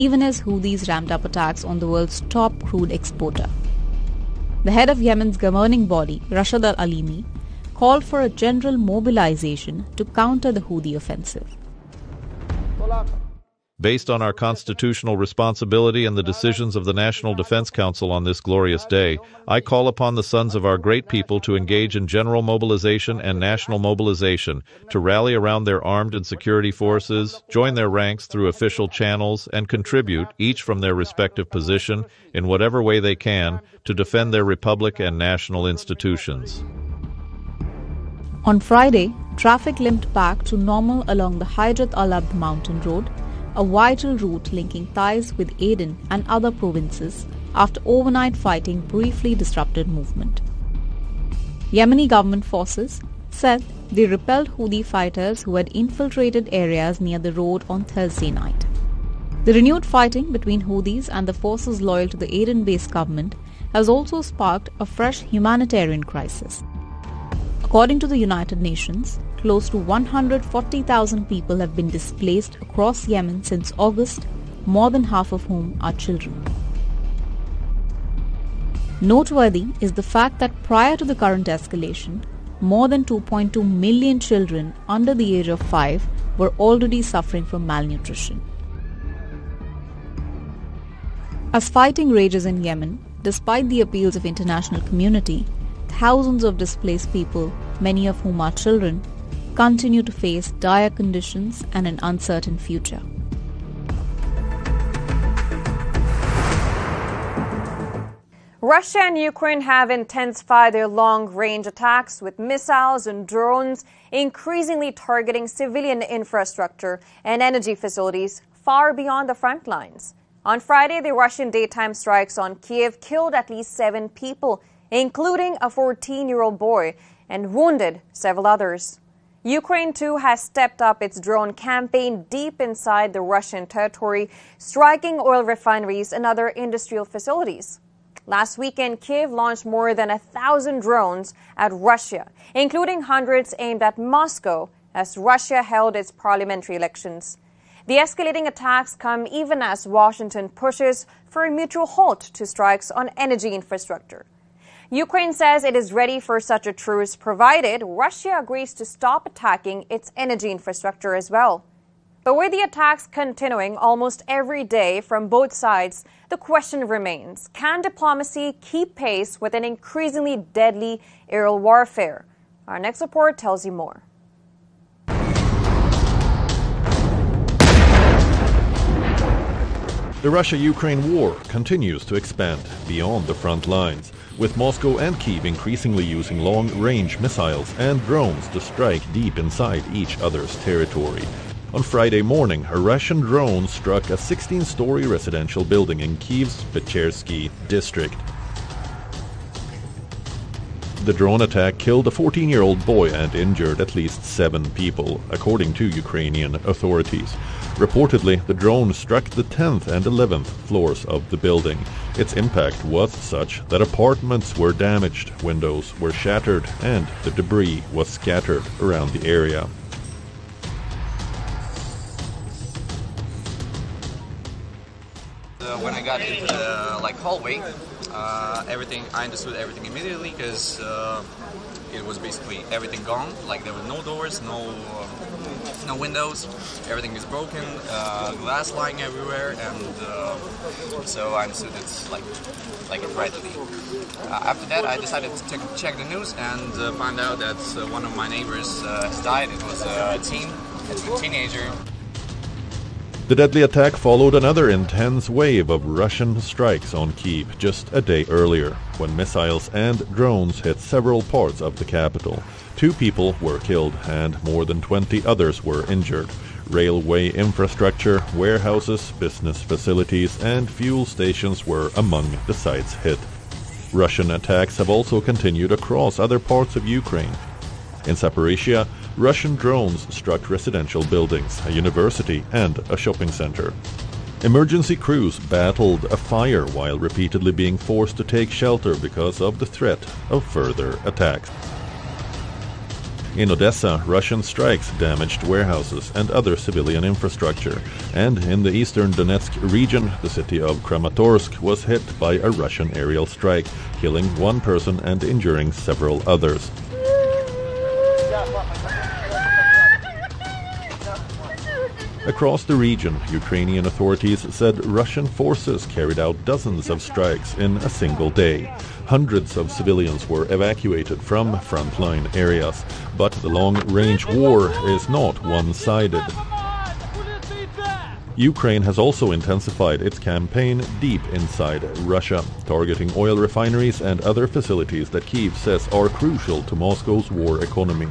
even as Houthis ramped up attacks on the world's top crude exporter. The head of Yemen's governing body, Rashad al-Alimi, called for a general mobilization to counter the Houthi offensive. Based on our constitutional responsibility and the decisions of the National Defense Council on this glorious day, I call upon the sons of our great people to engage in general mobilization and national mobilization, to rally around their armed and security forces, join their ranks through official channels, and contribute, each from their respective position, in whatever way they can, to defend their republic and national institutions. On Friday, traffic limped back to normal along the Hydrat al-Abd mountain road, a vital route linking Taiz with Aden and other provinces, after overnight fighting briefly disrupted movement. Yemeni government forces said they repelled Houthi fighters who had infiltrated areas near the road on Thursday night. The renewed fighting between Houthis and the forces loyal to the Aden-based government has also sparked a fresh humanitarian crisis. According to the United Nations, close to 140,000 people have been displaced across Yemen since August, more than half of whom are children. Noteworthy is the fact that prior to the current escalation, more than 2.2 million children under the age of 5 were already suffering from malnutrition. As fighting rages in Yemen, despite the appeals of international community, thousands of displaced people, many of whom are children, continue to face dire conditions and an uncertain future. Russia and Ukraine have intensified their long-range attacks with missiles and drones, increasingly targeting civilian infrastructure and energy facilities far beyond the front lines. On Friday, the Russian daytime strikes on Kiev killed at least 7 people, including a 14-year-old boy, and wounded several others. Ukraine, too, has stepped up its drone campaign deep inside the Russian territory, striking oil refineries and other industrial facilities. Last weekend, Kiev launched more than 1,000 drones at Russia, including hundreds aimed at Moscow as Russia held its parliamentary elections. The escalating attacks come even as Washington pushes for a mutual halt to strikes on energy infrastructure. Ukraine says it is ready for such a truce provided Russia agrees to stop attacking its energy infrastructure as well. But with the attacks continuing almost every day from both sides, the question remains, can diplomacy keep pace with an increasingly deadly aerial warfare? Our next report tells you more. The Russia-Ukraine war continues to expand beyond the front lines, with Moscow and Kyiv increasingly using long-range missiles and drones to strike deep inside each other's territory. On Friday morning, a Russian drone struck a 16-story residential building in Kyiv's Pechersky district. The drone attack killed a 14-year-old boy and injured at least 7 people, according to Ukrainian authorities. Reportedly, the drone struck the 10th and 11th floors of the building. Its impact was such that apartments were damaged, windows were shattered, and the debris was scattered around the area. When I got into the hallway, I understood everything immediately because it was basically everything gone. There were no doors, no windows. Everything is broken, glass flying everywhere, and so I understood it's like a tragedy. After that, I decided to check the news and find out that one of my neighbors has died. It was a teenager. The deadly attack followed another intense wave of Russian strikes on Kyiv just a day earlier, when missiles and drones hit several parts of the capital. 2 people were killed and more than 20 others were injured. Railway infrastructure, warehouses, business facilities, and fuel stations were among the sites hit. Russian attacks have also continued across other parts of Ukraine. In Zaporizhia, Russian drones struck residential buildings, a university, and a shopping center. Emergency crews battled a fire while repeatedly being forced to take shelter because of the threat of further attacks. In Odessa, Russian strikes damaged warehouses and other civilian infrastructure. And in the eastern Donetsk region, the city of Kramatorsk was hit by a Russian aerial strike, killing one person and injuring several others. Across the region, Ukrainian authorities said Russian forces carried out dozens of strikes in a single day. Hundreds of civilians were evacuated from frontline areas, but the long-range war is not one-sided. Ukraine has also intensified its campaign deep inside Russia, targeting oil refineries and other facilities that Kyiv says are crucial to Moscow's war economy.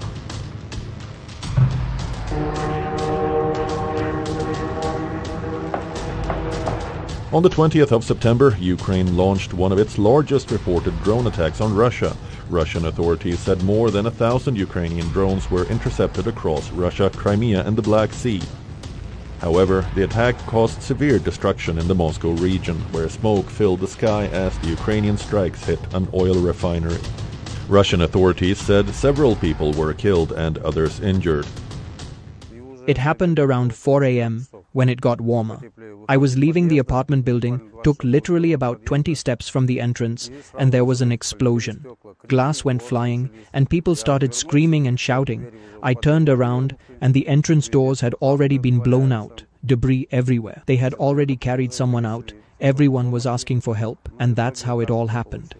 On the 20th of September, Ukraine launched one of its largest reported drone attacks on Russia. Russian authorities said more than 1,000 Ukrainian drones were intercepted across Russia, Crimea and the Black Sea. However, the attack caused severe destruction in the Moscow region, where smoke filled the sky as the Ukrainian strikes hit an oil refinery. Russian authorities said several people were killed and others injured. It happened around 4 a.m. when it got warmer. I was leaving the apartment building, took literally about 20 steps from the entrance, and there was an explosion. Glass went flying, and people started screaming and shouting. I turned around, and the entrance doors had already been blown out. Debris everywhere. They had already carried someone out. Everyone was asking for help, and that's how it all happened.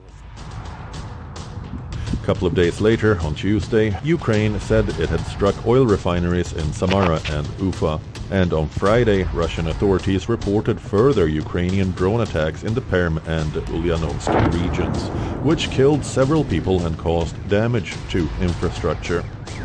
A couple of days later, on Tuesday, Ukraine said it had struck oil refineries in Samara and Ufa. And on Friday, Russian authorities reported further Ukrainian drone attacks in the Perm and Ulyanovsk regions, which killed several people and caused damage to infrastructure.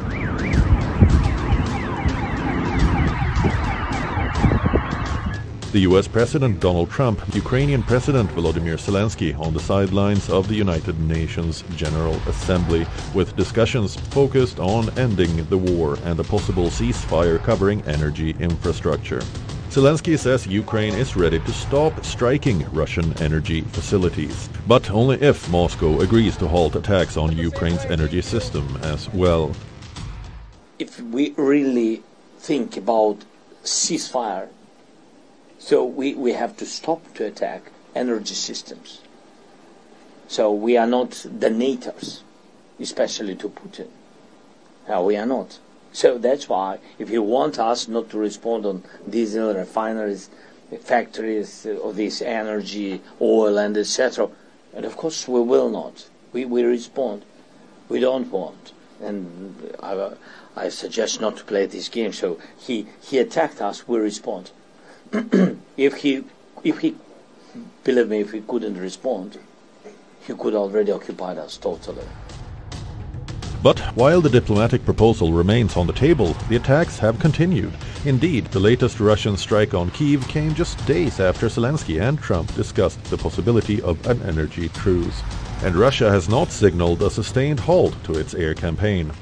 The US President Donald Trump, Ukrainian President Volodymyr Zelensky on the sidelines of the United Nations General Assembly, with discussions focused on ending the war and a possible ceasefire covering energy infrastructure. Zelensky says Ukraine is ready to stop striking Russian energy facilities, but only if Moscow agrees to halt attacks on Ukraine's energy system as well. If we really think about ceasefire, so we have to stop to attack energy systems. So we are not donators, especially to Putin. No, we are not. So that's why if you want us not to respond on diesel refineries, factories of this energy, oil and etc., and of course we will not. We respond. We don't want. And I suggest not to play this game. So he attacked us, we respond. If he believe me, if he couldn't respond, he could already occupy us totally. But while the diplomatic proposal remains on the table, the attacks have continued. Indeed, the latest Russian strike on Kyiv came just days after Zelensky and Trump discussed the possibility of an energy truce. And Russia has not signaled a sustained halt to its air campaign.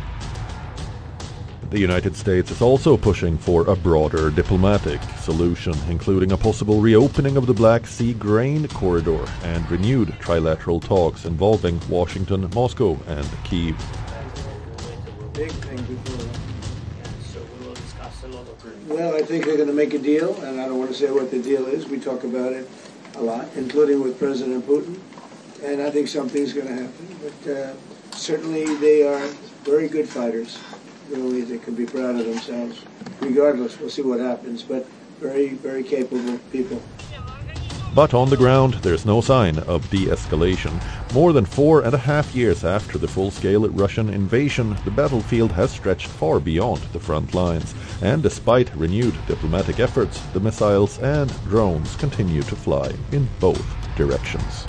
The United States is also pushing for a broader diplomatic solution, including a possible reopening of the Black Sea grain corridor and renewed trilateral talks involving Washington, Moscow, and Kyiv. Big thing before that. So we'll discuss a lot of things. Well, I think they're going to make a deal, and I don't want to say what the deal is. We talk about it a lot, including with President Putin, and I think something's going to happen. But certainly they are very good fighters. Really, they can be proud of themselves. Regardless, we'll see what happens, but very, very capable people. But on the ground, there's no sign of de-escalation. More than 4.5 years after the full-scale Russian invasion, the battlefield has stretched far beyond the front lines. And despite renewed diplomatic efforts, the missiles and drones continue to fly in both directions.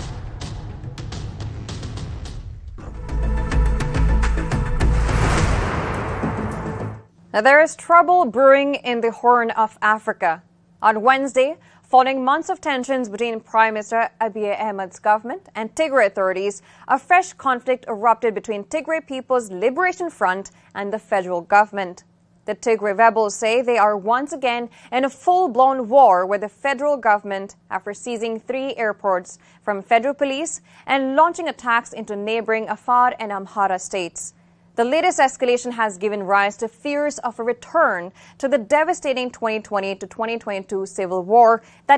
Now, there is trouble brewing in the Horn of Africa. On Wednesday, following months of tensions between Prime Minister Abiy Ahmed's government and Tigray authorities, a fresh conflict erupted between Tigray People's Liberation Front and the federal government. The Tigray rebels say they are once again in a full-blown war with the federal government after seizing 3 airports from federal police and launching attacks into neighboring Afar and Amhara states. The latest escalation has given rise to fears of a return to the devastating 2020 to 2022 civil war that